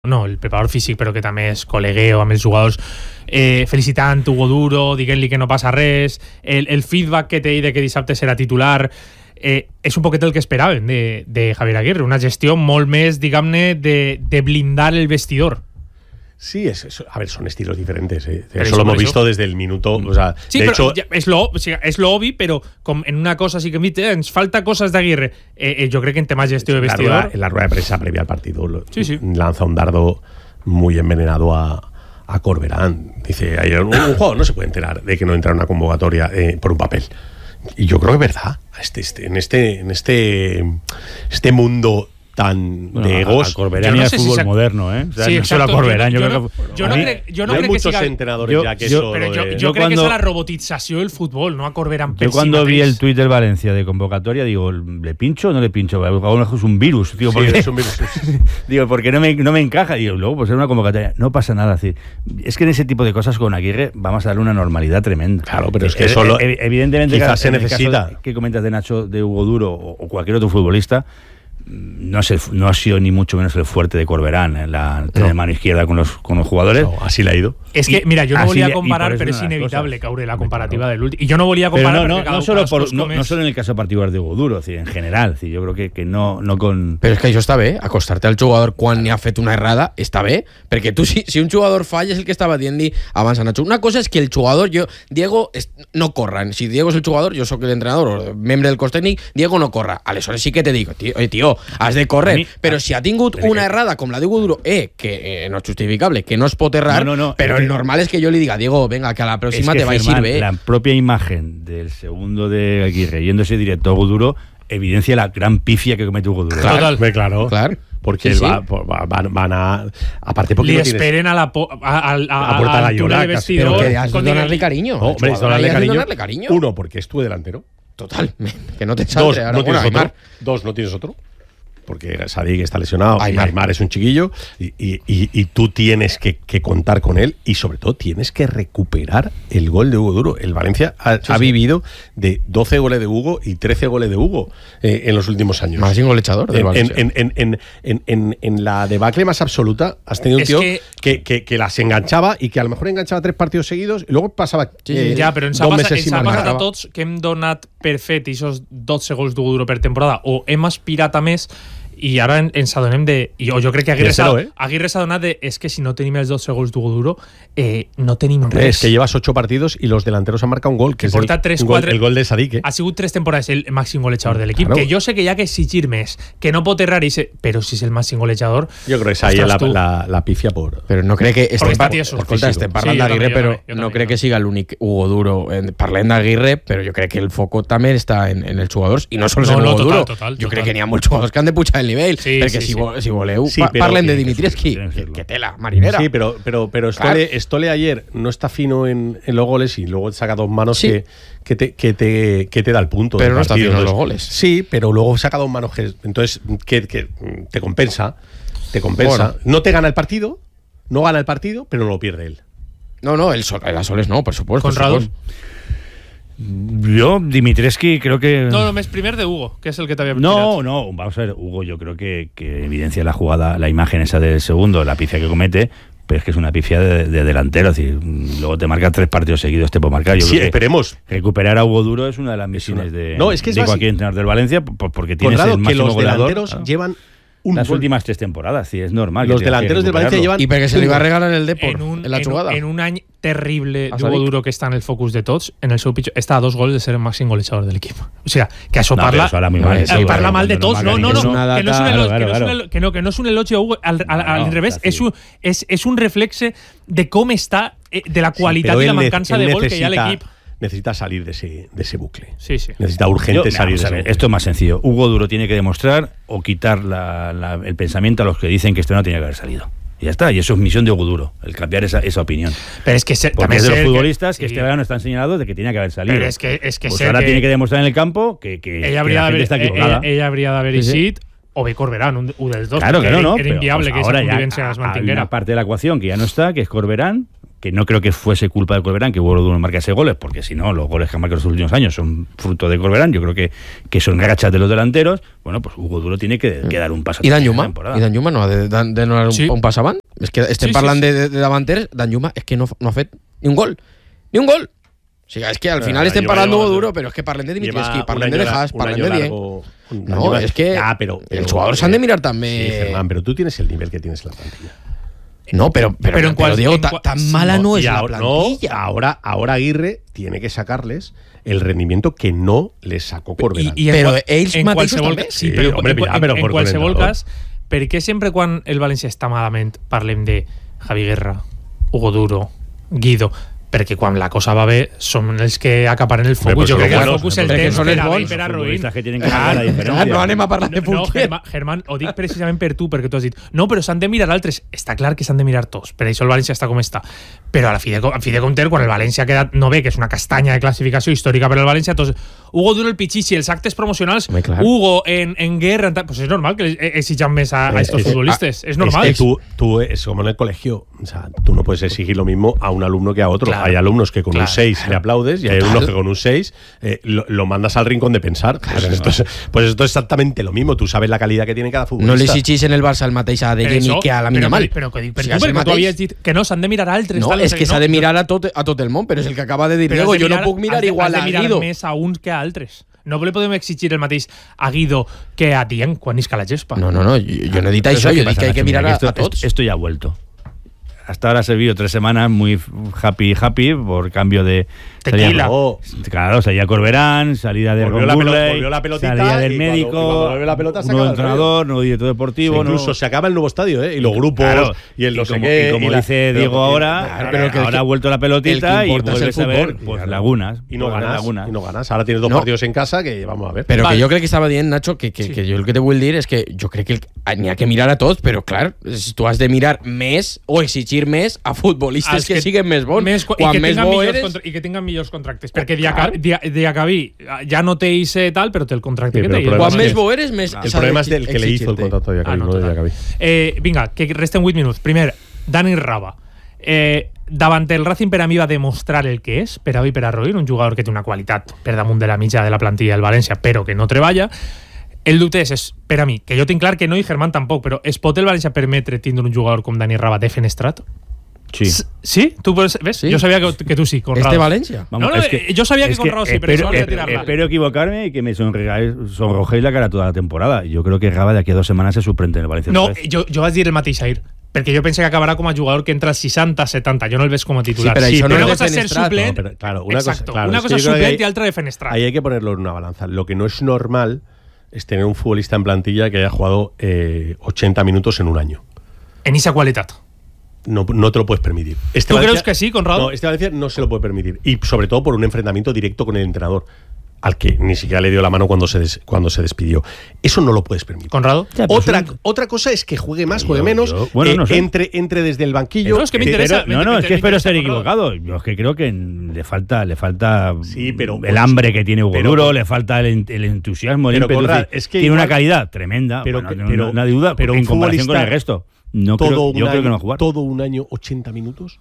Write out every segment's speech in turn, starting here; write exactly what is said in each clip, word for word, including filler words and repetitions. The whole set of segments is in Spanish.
no, el preparador físic, però que també és col·legueo amb els jugadors, eh, felicitant Hugo Duro, dient-li que no passa res, el, el feedback que té de que dissabte serà titular, eh, és un poquet el que esperaven de, de Javier Aguirre, una gestió molt més, diguem-ne, de, de blindar el vestidor. Sí, es, es, a ver, son estilos diferentes. ¿eh? Eso, eso lo hemos eso. visto desde el minuto. O sea, sí, de pero hecho, ja, és, lo, o sigui, és lo obvi, però com en una cosa sí que eh, ens falta cosas d'Aguirre. Eh, eh, yo creo que en temas de gestió de vestidor. La rueda, en la rueda de prensa previa al partido lo, sí, sí. lanza un dardo muy envenenado a, a Corberán. Dice: ayer un, un jugador no se puede enterar de que no entra en una convocatoria eh, por un papel. Y yo creo que es verdad. Este, este, en este, en este, este mundo tan bueno, de egos. A, a Corberán y no al fútbol si moderno, ¿eh? O sea, sí, no solo a Corberán. Yo, yo, yo, no, yo no creo yo no hay creo muchos que siga, entrenadores yo, ya que yo, eso. Pero yo, de, yo, yo creo cuando, que es la robotització del fútbol, no a Corberán. Yo cuando vi el tuit del Valencia de convocatoria, digo, ¿le pincho o no le pincho? Es un virus, tío. Sí, porque, es un virus. digo, porque no me, no me encaja. Digo, luego, pues era una convocatoria. No pasa nada. Es, decir, es que en ese tipo de cosas con Aguirre vamos a darle una normalidad tremenda. Claro, pero es que eso lo, evidentemente quizás se en necesita. El caso que comentas de Nacho, de Hugo Duro o, o cualquier otro futbolista, no, es el, no ha sido ni mucho menos el fuerte de Corberán en la no. mano izquierda con los, con los jugadores. No, así le ha ido. Es que, mira, yo no así, volia comparar, pero es inevitable, Caure, la comparativa del último. Y yo no volia comparar. Pero no, no, no, solo por, no, no solo en el caso particular de Hugo Duro, es decir, en general. Es decir, yo creo que, que no, no con. Però és que això està bé, acostar-te al jugador quan n'hi ha fet una errada està bé, perquè tu, si, si un jugador falla, és el que estava dient-li abans a Nacho. Una cosa és que el jugador, jo, Diego, es, no corran. Si Diego és el jugador, jo sóc l'entrenador o membre del cos tècnic, Diego no corra. Aleshores sí que te digo, tío, eh, tío has de correr. Mi, però si ha tingut una errada com la de Hugo Duro, eh, que eh, no és justificable, que no es pot errar, no, no, no, però el que, normal és que jo li diga, Diego, venga, que a la próxima es que te va a ir bé. La propia imagen del segundo de Aguirre yéndose directo a Hugo Duro evidencia la gran pifia que comete Hugo Duro. Claro, Total. claro. claro. Porque sí, va, sí. Va, van, van a. Aparte, porque le no esperen tienes, a la, po, a, a, a, a, a puerta de Llora, vestidor. Pero que has de donarle cariño. No, hombre, es donarle cariño. donarle cariño. Uno, porque es tu delantero. Total. Que no te salte. Dos, ahora, no tienes bueno, otro. Dos, no tienes otro. Porque Sadik está lesionado, Aymar, Aymar es un chiquillo y, y, y, y tú tienes que, que contar con él y sobre todo tienes que recuperar el gol de Hugo Duro. El Valencia ha, sí, ha sí. vivido de doce goles de Hugo y trece goles de Hugo eh, en los últimos años. Más golechador del Valencia. En, en, en, en, en, en la debacle más absoluta has tenido un es tío que, que, que, que las enganchaba y que a lo mejor enganchaba tres partidos seguidos y luego pasaba sí, eh, ja, però ens ha passat, ens ha passat a tots que hem donat per fet aquests dotze gols d'Hugo Duro per temporada o hem aspirat a més i ara ens adonem de... I jo crec que Aguirre s'ha eh? adonat de... És que si no tenim els dotze gols d'Hugo Duro, eh, no tenim Hombre, res. Es que llevas ocho partidos y los delanteros han marcado un gol, que, que es porta el, tres, gol, quatre, el gol de Sadik. Eh? Ha sigut tres temporades el màxim golejador de l'equip, claro. que jo sé que hi ha que exigir més, que no pot errar, se, però si és el màxim golejador... Jo crec que és ahí la, la, la pifia por... Però no crec que... Estem, par escolta, estem parlant sí, d'Aguirre, però també, no crec no. que siga l'únic Hugo Duro. Parlem d'Aguirre, però jo crec que el foco també està en, en els jugadors, i no sols no, en Hugo no, total, Duro. Total, jo total. crec que n'hi ha molts jugadors que han de pujar el nivell, sí, perquè sí, si, sí. Vo si voleu, sí, pa pero, parlen de Dimitrievski, que, que tela, marinera. Sí, pero, pero, pero Stole, claro. Stole ayer no está fino en, en los goles y luego saca dos manos sí. que, que, te, que, te, que te da el punto. Pero no está fino en los goles. Sí, pero luego saca dos manos que entonces que, que te compensa, te compensa. Bueno. No te gana el partido, no gana el partido, pero no lo pierde él. No, no, el, sol, el a soles no, por supuesto. Conrado. Yo, Dimitrievski, creo que... No, no, es primer de Hugo, que es el que te había No, tirado. no, vamos a ver, Hugo yo creo que, que evidencia la jugada, la imagen esa del segundo, la pifia que comete, pero es que es una pifia de, de delantero, es decir, luego te marca tres partidos seguidos, te puede marcar. Yo sí, creo que esperemos. Recuperar a Hugo Duro es una de las misiones de, no, es que es de cualquier entrenador del Valencia, porque tienes Conrado, el máximo que los goleador. Delanteros ah. llevan un las gol. últimas tres temporadas, sí, es normal. Los delanteros del Valencia llevan... Y porque se le iba a regalar el Depor en, un, en la en jugada. Un, en un any terrible d'Hugo Duro que està en el focus de tots, en el seu pitjor, està a dos gols de ser el màxim golejador de l'equip. O sigui, que això no, parla, eso muy mal, eh, sí, parla vale, mal de no, tots. No, no, no, no, que no és un elogio, claro, claro, claro. que no, que no és un elogio a Hugo, al, al, al no, revés, és un, és, és un reflexe de com està, de la qualitat sí, i la mancança de gol que hi ha a l'equip. Necesita salir de ese, de ese bucle. Sí, sí. Necesita urgente Yo, salir de ese ver, bucle. Esto es más sencillo. Hugo Duro tiene que demostrar o quitar la, la, el pensamiento a los que dicen que este no tiene que haber salido. Y ya está. Y eso es misión de Hugo Duro, el cambiar esa, esa opinión. Pero es que se, Porque es de los futbolistas que, que sí. este verano están señalados de que tenía que haber salido. Pero es que, es que, pues ahora que tiene que demostrar en el campo que, que, ella que la gente está equivocada. Ella, ella habría d'haver sí, eixit sí. o bé Corberán, un, un dels dos. Claro que no, no. Era inviable pues que esa convivencia es mantinguera. Hay una parte de la ecuación que ya no está, que es Corberán, que no creo que fuese culpa de Corberán que Hugo Duro marcase goles, porque si no, los goles que ha marcado en los últimos años son fruto de Corberán. Yo creo que, que son rachas de los delanteros. Bueno, pues Hugo Duro tiene que, que dar un paso. I Dan Lluma? I Dan Lluma no ha de, de, de donar un, sí. un pas avant? És que estem sí, parlant sí, sí. de, de davanters, Dan Lluma és que no, no ha fet ni un gol. Ni un gol! O sigui, és que al final Pero, estem lleva- parlant lleva- d'Hugo Duro, però és que parlem de Dimitrievski, parlem de De Haas, parlem de Dieng. No, es que ya, pero, pero, els jugadors s'han de mirar també. Sí, Germán, pero tú tienes el nivel que tienes en la plantilla. No, pero, pero, Pero en pero cual- Diego, en ta- cual- tan mala no es Y la ahora, plantilla. no, ahora, ahora Aguirre tiene que sacarles el rendimiento que no les sacó Corberán. I, i en Però qual- ells en mateixos qualsevol també. cas- Sí, Sí, però hombre, en, ja, en, però en por qualsevol entrenador. cas, per què sempre quan el València està malament parlem de Javi Guerra, Hugo Duro, Guido? Perquè quan la cosa va bé són els que acaparen el Hombre, focus. pues Jo son crec que los el buenos, focus el perquè temps són per els a bons, per a Los Ruïn. futbolistas que tienen que marcar la diferencia. No anem a parlar de No, Punquet. Germán, Germán, ho dic precisament per tu, perquè tu has dit no, però s'han de mirar altres. Està clar que s'han de mirar tots, per això el València està com està. Però a la fi de, a fi de compte, quan el València ha quedat no bé, que és una castanya de classificació històrica per al València, doncs Hugo Duro el Pichichi, els actes promocionals, Home, clar. Hugo en, en guerra, en tal, pues és normal que exigyan més a, a Eh, estos eh, futbolistas. ah, es normal. Es que tú, tú es como en el colegio. O sea, tú no puedes exigir lo mismo a un alumno que a otro. Claro. Hay alumnos que con Claro, un seis claro. le aplaudes y hay Total. alumnos que con un seis eh, lo, lo mandas al rincón de pensar. Pues, esto es, pues esto es exactamente lo mismo. Tú sabes la calidad que tiene cada futbolista. No li exigís en el Barça el mateix a De Per Geni això, que a la però, Minimal. Però, però, però, Si però, és el perquè tu mateix. havies dit que no, s'han de mirar altres. No, tal, és que no, s'ha de jo- mirar a tot, a tot el món, però és el que acaba de dir Però Diego. has de Jo no mirar- puc mirar has de- igual has a de mirar Guido. més a uns que a altres. No li podem exigir el mateix a Guido que a Dieng quan isca la gespa. No, no, no, jo, jo no he dit Pero això, ¿sabes jo qué dic pasa, que hay que Nacho? mirar Mira, a, esto, a tots. Esto, esto ya ha vuelto. Hasta ahora ha servido tres semanas muy happy, happy, por cambio de... Tequila. Salía, Oh. claro, salía Corberán, salida de Volvió Ron la pelo- Burley, volvió la pelotita salida del y cuando- médico, y cuando vuelve la pelota se nuevo acaba el entrenador, nuevo director deportivo. Sí, incluso nuevo- se acaba el nuevo estadio, ¿eh? Y los grupos Claro, y el no y sé como, qué. y como la- dice pero- Diego ahora, Claro, pero que el ahora que- ha vuelto la el pelotita que y importa es el vuelves a ver fútbol. pues, Claro. lagunas. Y no pues, ganas. lagunas. Y no ganas. Ahora tienes dos No. partidos en casa que vamos a ver. Però Val. que jo crec que estava dient, Nacho, que, que, Sí. que jo el que te vull dir és que jo crec que el- n'hi ha que mirar a tots, però clar, si tu has de mirar més o exigir més a futbolistes Els que, que siguen més bons. Més, i, Quan que més tingan bo millors eres... contra, I que tingan millors contractes. Perquè Clar. Diaca- Dia- Diacabí ja no té ese tal, però té el contracte Sí, que però té. el problema Quan es més que- bo eres, més El s'ha problema es de del que le hizo el exigir-te. contrato de Ah, Diacabí, no, no de total. Diacabí. Eh, vinga, que resten vuit minuts. Primer, Dani Raba. Eh, davant el Racing, per a mi, va demostrar el que és, per a i per a Roïn, un jugador que té una qualitat per damunt de la mitja de la plantilla del València, però que no treballa. El dubte és, és, per a mi, que jo tinc clar que no i Germán tampoc, però es pot el València permetre tindre un jugador com Dani Raba defenestrat? Sí. S- Sí? Tu pots, ves? Sí. Jo sabia que, que tu sí, Conrado. Este València? No, no, eh, yo sabía que es Conrado sí, pero espero, solo voy a eh, tirarla. espero equivocarme y que me sonregáis- sonrojéis la cara toda la temporada. Yo creo que Raba de aquí a dos semanas se sorprende en el Valencia. No, otra vez. jo, jo vaig dir el mateix ahir, perquè jo pensé que acabarà com a jugador que entra als seixanta setanta, jo no el veig com a titular. Sí, però això no una és cosa és ser defenestrat, suplent, no, pero claro, una cosa- exacto, claro, una es que cosa yo creo que suplent ahí- y otra defenestrat. Ahí hay que ponerlo en una balanza. Lo que no es normal es tener un futbolista en plantilla que haya jugado eh, ochenta minutos en un año. En esa qualitat. No, no te lo puedes permitir. Este ¿Tú Valencia- crees que sí, Conrado? No, este Valencia no se lo puede permitir. Y sobre todo por un enfrentamiento directo con el entrenador, al que ni siquiera le dio la mano cuando se, des- cuando se despidió. Eso no lo puedes permitir. Conrado. Ya, pero Otra, es un- otra cosa es que juegue más, Yo- juegue menos, yo- bueno, eh, no sé. entre, entre desde el banquillo. Eso es que me eh, interesa. Pero- no, me- no, me- es que me espero interesa, estar Conrado. equivocado. Yo es que creo que le falta, le falta Sí, pero- el hambre que tiene Hugo pero- Duro, le falta el, en- el entusiasmo, el Pero, ímpetu. Conrad, Es decir, es que tiene igual- una calidad tremenda, pero bueno, que- no, pero- no, nadie duda, pero en un comparación con el futbolista resto. No todo creo, un yo creo que año- no va a jugar. todo un año, ochenta minutos.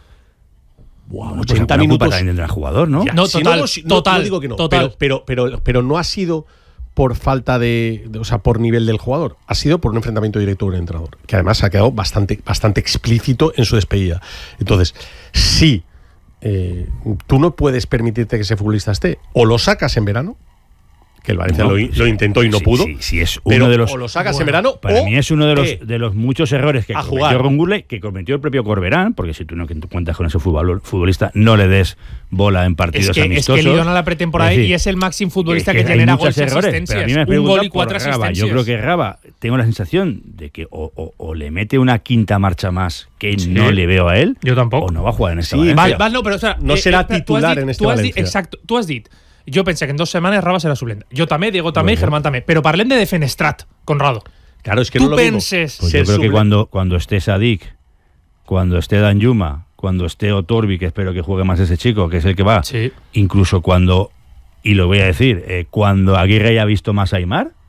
Wow, Bueno, pues ochenta alguna culpa minutos. también tendrá el jugador, ¿no? Ya. No, Si total, no, si- no, total, no digo que no, total. Pero, pero, pero, pero no ha sido por falta de, de- o sea, por nivel del jugador, ha sido por un enfrentamiento directo con el entrenador, que además ha quedado bastante, bastante explícito en su despedida. Entonces, sí, eh, tú no puedes permitirte que ese futbolista esté, o lo sacas en verano, que el Valencia No, lo, sí, lo intentó y no sí, pudo. sí, sí, es pero uno de los. o lo sacas en Bueno, verano, Para o mí es uno de los, eh, de los muchos errores que a cometió jugar. Ron Burley, que cometió el propio Corberán, porque si tú no cuentas con ese futbol- futbolista, no le des bola en Es partidos que, es amistosos. que li dona la pretemporada Es decir, y es el máximo futbolista es que, hay genera muchos gols y errores, pero a asistencias. mí me Un pregunta gol y por cuatro Raba. asistencias. Yo creo que Raba, tengo la sensación de que o, o- o le mete una quinta marcha más que Sí. no le veo a él, Yo tampoco. o no va a jugar en esta Sí, Valencia. Val, val, no, però, o sea, No serà tu has titular dit- en este tu has dit- Valencia. Exacto, tu has dit, jo pensé que en dos setmanes Raba serà suplent. Jo també, Diego també i Germán també. Però parlem de defenestrat, Conrado. claro, es que Tú no lo dudo. penses- Pues Ser yo creo que suple- cuando, cuando esté Sadik, cuando esté Dan Yuma, cuando esté Otorbi, que espero que juegue más ese chico, que es el que va, Sí. incluso cuando, y lo voy a decir, eh, cuando Aguirre haya visto más a Aimar,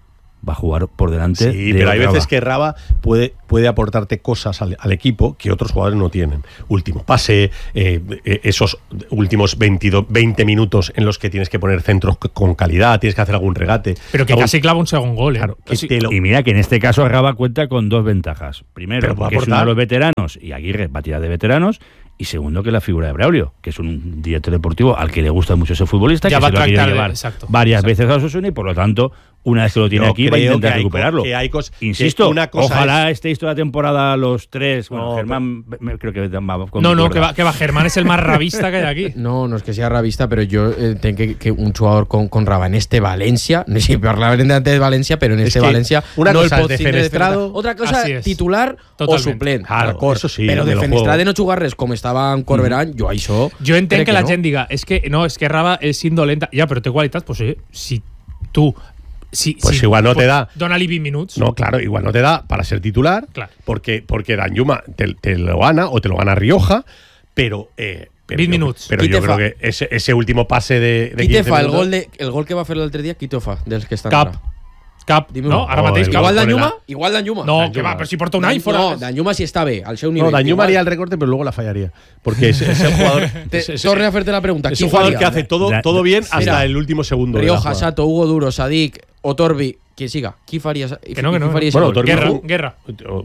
va a jugar por delante. Sí, de pero hay Raba. veces que Raba puede, puede aportarte cosas al, al equipo que otros jugadores no tienen. Último pase, eh, eh, esos últimos veintidós, veinte minutos en los que tienes que poner centros con calidad, tienes que hacer algún regate. Pero que algún, casi clava un segundo gol, ¿eh? Claro, que Casi- te lo- Y mira que en este caso Raba cuenta con dos ventajas. Primero, Pero puede que es uno de aportar. los veteranos y Aguirre va a tirar de veteranos. Y segundo, que la figura de Braulio, que es un director deportivo al que le gusta mucho ese futbolista, Ya que va se lo a ha querido tractar de- llevar exacto, varias exacto. veces a Osasuna y por lo tanto, una vez que lo tiene Yo aquí, va a creo intentar que hay co- recuperarlo. que hay cos- que Insisto, una cosa ojalá es- estéis toda la temporada los tres. Bueno, No, Germán, me- creo que va con No, mi no, cuerda. que va, que va. Germán es el más rabista que hay aquí. No, no es que sea rabista, pero yo eh, tengo que, que un jugador con, con Raba en este Valencia, no sé, hablar de antes de Valencia, pero en Es este que Valencia, una no cosa el es pot tindre defenestrado. Otra cosa, Así es. titular Totalmente. o suplent. Claro, d'acord. eso sí, Pero me lo defenestrar juego. de no jugar res com estava en Corberán, yo això Jo entenc crec que, la no. gent diga, és que no, és que Raba és indolenta. Ja, però té qualitats, pues oye, si tu... Si, Pues si, igual no te da. Dóna-li vint minuts. No, claro, igual no te da para ser titular, Claro. porque, porque Danjuma te, te lo gana o te lo gana Rioja, pero. Eh, pero veinte yo- minuts. Pero Qui yo te creo fa? que ese, ese último pase de. de Qui te quince fa el minutos- gol, de, el gol que va fer l'altre dia? Qui te fa dels que estan Cap. ara? Cap. Dime No, un. ara Oh, mateix el cap. Igual Cap. Danjuma? Ponela. Igual Danjuma. No, Danjuma. que va, però si porta un any Dan- fora. No, Danjuma sí està bé, al seu nivell. No, Danjuma Igual. haría el recorte, pero luego la fallaría. Porque es, es el jugador. Te, es, es- torne a hacerte la pregunta. es ¿Quién un jugador faría? que hace todo, Da- todo bien Mira, hasta el último segundo. de la Rioja, jugada. Sato, Hugo Duro, Sadik, Otorbi, quien siga. ¿Quién faría esa- Que no, que no, quién faría ese Bueno, gol? Otorbi Guerra, hizo- Guerra.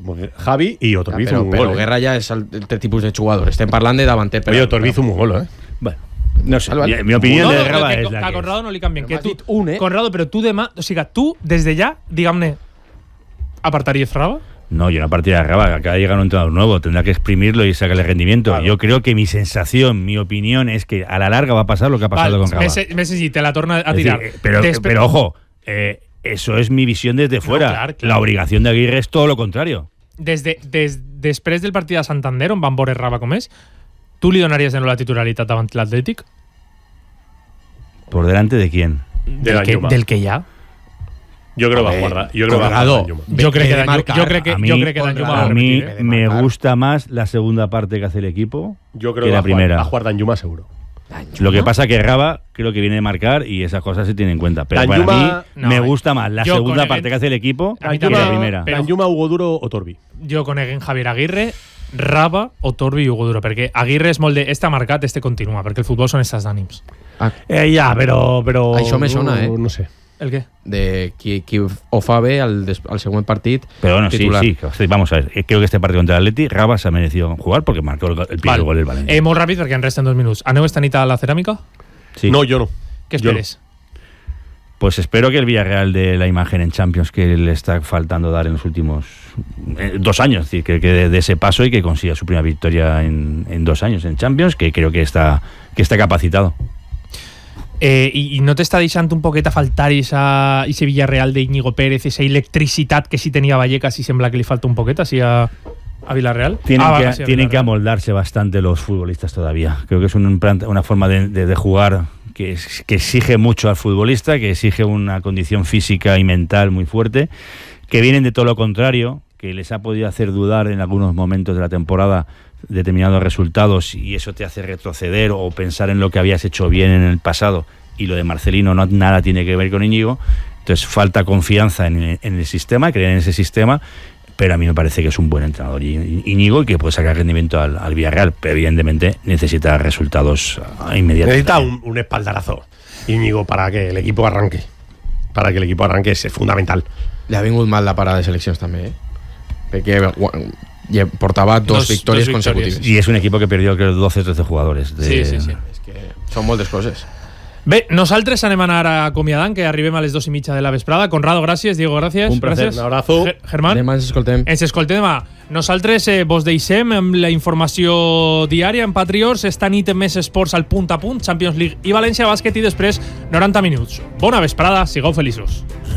Javi y Otorbi hizo pero, un pero gol. eh. Guerra ya es este tipo de jugador. Estem parlant de davanter. Oye, Otorbi hizo un gol, ¿eh? Bueno, no sé. Vale, vale. Mi, mi opinión No, de no, Raba que, es que la a que Conrado no li canvien. Però Que m'has tu, dit un, eh? Conrado, però tu demà... O sigui, tu, des de ja, diguem-ne, apartaries Raba? No, yo una partida de Raba, acaba de llegar un entrenador nuevo, tendrá que exprimirlo y sacarle rendimiento. Claro. Yo creo que mi sensación, mi opinión es que a la larga va a pasar lo que ha pasado Val, con Raba. Messi, Messi te la torna a Es tirar. decir, eh, pero, Despe- pero ojo, eh, eso es mi visión desde fuera. claro, claro. La obligación de Aguirre es todo lo contrario. Des de, des, després del partit de Santander, on van veure Raba com és, tu li donaries de nou la titularitat davant l'Atlètic? ¿Por delante de quién? De Del que, Danjuma. del que hi ha. Yo creo que va a jugar. Yo creo que va a jugar Conrado. Danjuma. Jo crec que, de Danjuma- marcar. jo crec que, A mí- jo crec que Danjuma va A a mí repetir. de me marcar. gusta más la segunda parte que hace el equipo Yo creo que que va la a jugar, primera. va a jugar Danjuma seguro. Lo que pasa que Raba creo que viene de marcar y esas cosas se tienen en cuenta. Pero Danjuma- para mí No, me eh, gusta más la yo con segunda el- parte que hace el equipo A mí que la también, primera. pero- Danjuma, Hugo Duro o Torbi. Jo coneguen Javier Aguirre, Raba, Otorbi i Hugo Duro, perquè Aguirre és molt de este ha marcat, este continua, perquè el futbol són estats d'ànims. Ah, Eh, ya, pero. pero Això me sona, eh. No sé. El què? de qui, qui ho fa bé al, des, al següent partit Pero bueno, sí, titular. sí, sí, vamos a ver. Eh, Creo que este partido contra el Atleti, Raba se ha merecido jugar porque marcó el, el primer Val. gol del Valencia. Eh, molt ràpid, perquè en resten dos minuts. Aneu esta nit a la ceràmica? Sí. No, yo no. Què Yo no. esperes? Pues espero que el Villarreal dé la imagen en Champions que le está faltando dar en los últimos eh, dos años. Es decir, que, que dé ese paso y que consiga su primera victoria en, en dos años en Champions, que creo que está, que está capacitado. Eh, i, I no t'està deixant un poquet a faltar esa, ese Villarreal d'Iñigo Pérez, esa electricitat que sí tenia Vallecas i sembla que li falta un poquet així a, a Villarreal? Tienen, Ah, que, va, sí, a tienen que Villarreal. amoldarse bastante los futbolistas todavía. Creo que es un plan- una forma de, de- de jugar que, es- que exige mucho al futbolista, que exige una condición física y mental muy fuerte, que vienen de todo lo contrario, que les ha podido hacer dudar en algunos momentos de la temporada determinados resultados y eso te hace retroceder o pensar en lo que habías hecho bien en el pasado, y lo de Marcelino no nada tiene que ver con Íñigo. Entonces falta confianza en, en el sistema, creer en ese sistema, pero a mí me parece que es un buen entrenador Í- Íñigo y que puede sacar rendimiento al, al Villarreal, pero evidentemente necesita resultados ah, inmediatos. Necesita un, un espaldarazo, Íñigo, para que el equipo arranque. Para que el equipo arranque es fundamental. Li ha vingut mal la parada de seleccions també, eh? Perquè gua- lle- portava dos, Dos- victòries dos victòries. consecutives. Y es un equipo que perdió creo doce o trece jugadores. de- Sí, sí, sí. És que són moltes coses. Bé, nosaltres anem a anar acomiadant, que arribem a les dos i mitja de la vesprada. Conrado, gràcies. Diego, gràcies. Un placer. Gràcies. Un abrazo. Ge- Germán, Demà ens escoltem. ens escoltem demà. Nosaltres eh, vos deixem amb la informació diària en Patriots. Esta nit més esports al punt a punt, Champions League i València Bàsquet, i després noranta minuts. Bona vesprada, sigueu feliços.